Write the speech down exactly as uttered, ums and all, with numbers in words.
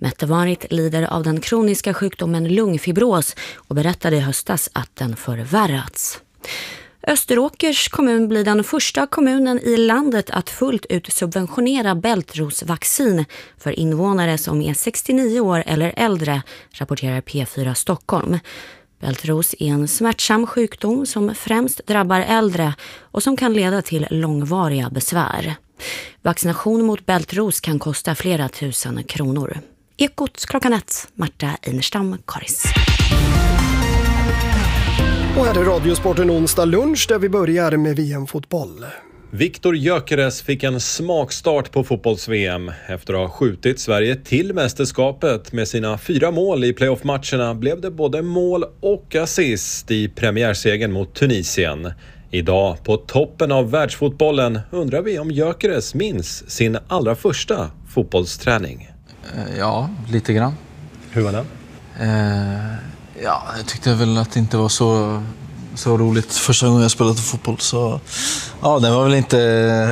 Mette-Marit lider av den kroniska sjukdomen lungfibros och berättade i höstas att den förvärrats. Österåkers kommun blir den första kommunen i landet att fullt ut subventionera bältrosvaccin för invånare som är sextionio år eller äldre, rapporterar P fyra Stockholm. Bältros är en smärtsam sjukdom som främst drabbar äldre och som kan leda till långvariga besvär. Vaccination mot bältros kan kosta flera tusen kronor. Ekot klockan ett, Marta Einerstam, Karis. Och här är Radiosporten onsdag lunch där vi börjar med V M-fotboll. Viktor Gyökeres fick en smakstart på fotbolls-V M. Efter att ha skjutit Sverige till mästerskapet med sina fyra mål i playoff-matcherna blev det både mål och assist i premiärsegern mot Tunisien. Idag på toppen av världsfotbollen undrar vi om Gyökeres minns sin allra första fotbollsträning. Ja, lite grann. Hur var det? Eh, ja, jag tyckte väl att det inte var så, så roligt första gången jag spelade fotboll. Så ja, det var väl inte